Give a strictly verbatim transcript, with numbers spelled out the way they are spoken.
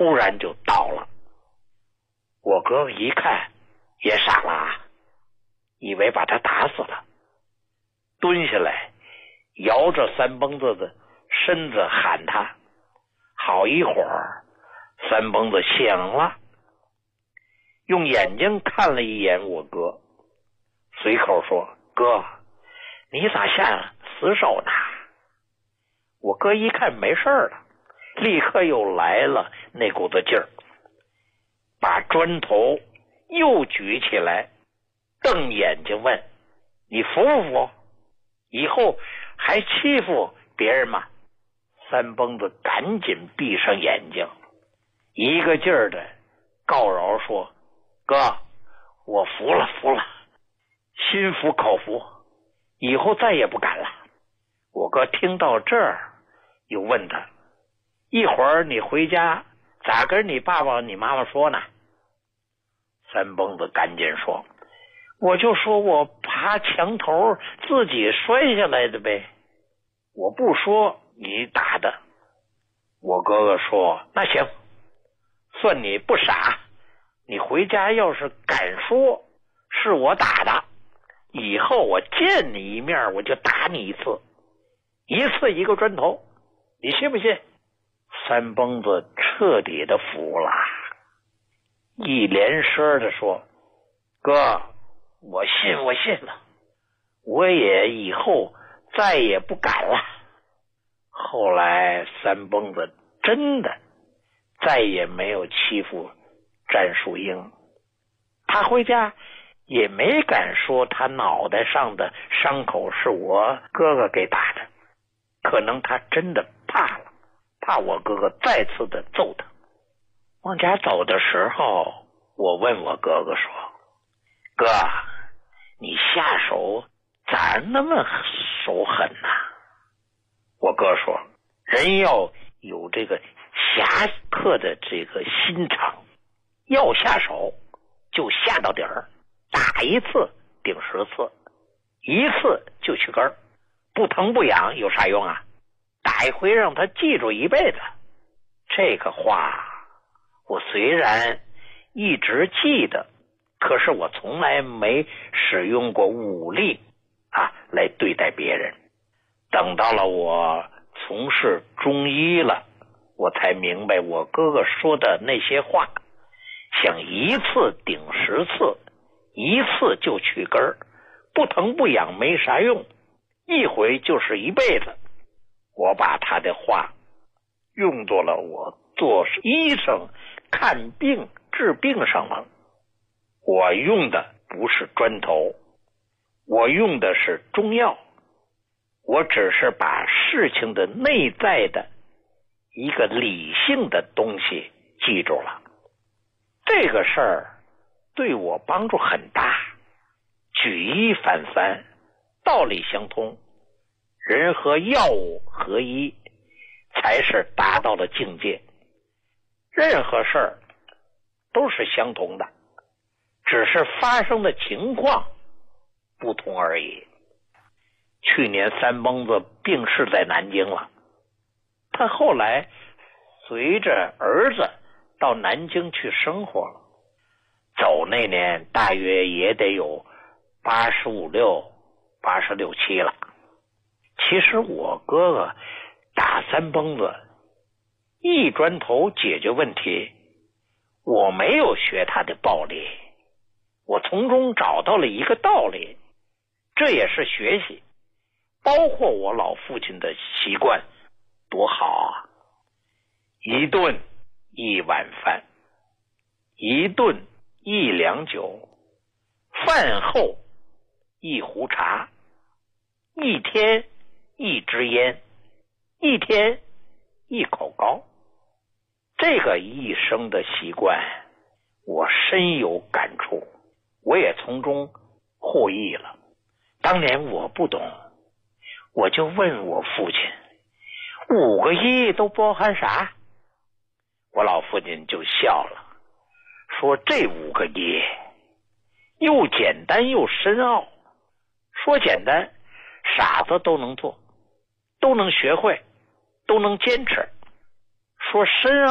突然就倒了。我哥哥一看也傻了啊，以为把他打死了，蹲下来摇着三蹦子的身子喊他。好一会儿，三蹦子醒了，用眼睛看了一眼我哥，随口说：哥，你咋下死手呢？我哥一看没事了，立刻又来了那股子劲儿，把砖头又举起来，瞪眼睛问：你服不服？以后还欺负别人吗？三蹦子赶紧闭上眼睛，一个劲儿的告饶说：哥，我服了服了，心服口服，以后再也不敢了。我哥听到这儿又问他：一会儿你回家咋跟你爸爸你妈妈说呢？三蹦子赶紧说：我就说我爬墙头自己摔下来的呗，我不说你打的。我哥哥说：那行，算你不傻，你回家要是敢说是我打的，以后我见你一面我就打你一次，一次一个砖头，你信不信？三蹦子彻底的服了，一连声的说：哥，我信我信了，我也以后再也不敢了。后来三蹦子真的再也没有欺负詹树英，他回家也没敢说他脑袋上的伤口是我哥哥给打的，可能他真的怕了，怕我哥哥再次的揍他。往家走的时候，我问我哥哥说：哥，你下手咋那么手狠呢？我哥说：人要有这个侠客的这个心肠，要下手就下到底儿，打一次顶十次，一次就去根儿，不疼不痒有啥用啊？打一回让他记住一辈子。这个话我虽然一直记得，可是我从来没使用过武力啊来对待别人。等到了我从事中医了，我才明白我哥哥说的那些话，想一次顶十次，一次就去根儿，不疼不痒没啥用，一回就是一辈子。我把他的话用作了我做医生看病治病上了。我用的不是砖头，我用的是中药，我只是把事情的内在的一个理性的东西记住了。这个事儿对我帮助很大，举一反三，道理相通，人和药物合一，才是达到了境界。任何事儿都是相同的，只是发生的情况不同而已。去年三蹦子病逝在南京了，他后来随着儿子到南京去生活了，走那年大约也得有八十五六、八十六七了。其实我哥哥打三蹦子一砖头解决问题，我没有学他的暴力，我从中找到了一个道理，这也是学习，包括我老父亲的习惯多好啊！一顿一碗饭，一顿一两酒，饭后一壶茶，一天一支烟，一天一口糕。这个一生的习惯我深有感触，我也从中获益了。当年我不懂，我就问我父亲，五个亿都包含啥？我老父亲就笑了，说这五个亿又简单又深奥，说简单傻子都能做，都能学会，都能坚持，说深奥